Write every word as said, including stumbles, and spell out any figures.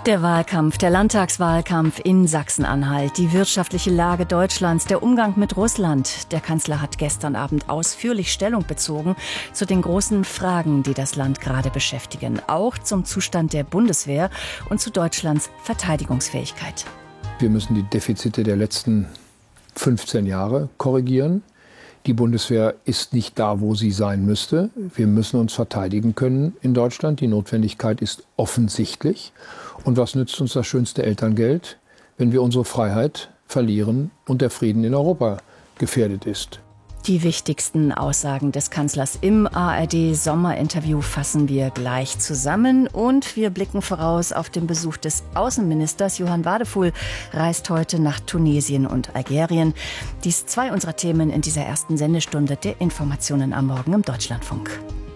Der Wahlkampf, der Landtagswahlkampf in Sachsen-Anhalt, die wirtschaftliche Lage Deutschlands, der Umgang mit Russland. Der Kanzler hat gestern Abend ausführlich Stellung bezogen zu den großen Fragen, die das Land gerade beschäftigen. Auch zum Zustand der Bundeswehr und zu Deutschlands Verteidigungsfähigkeit. Wir müssen die Defizite der letzten fünfzehn Jahre korrigieren. Die Bundeswehr ist nicht da, wo sie sein müsste. Wir müssen uns verteidigen können in Deutschland. Die Notwendigkeit ist offensichtlich. Und was nützt uns das schönste Elterngeld, wenn wir unsere Freiheit verlieren und der Frieden in Europa gefährdet ist? Die wichtigsten Aussagen des Kanzlers im A R D-Sommerinterview fassen wir gleich zusammen. Und wir blicken voraus auf den Besuch des Außenministers. Johann Wadefuhl reist heute nach Tunesien und Algerien. Dies zwei unserer Themen in dieser ersten Sendestunde der Informationen am Morgen im Deutschlandfunk.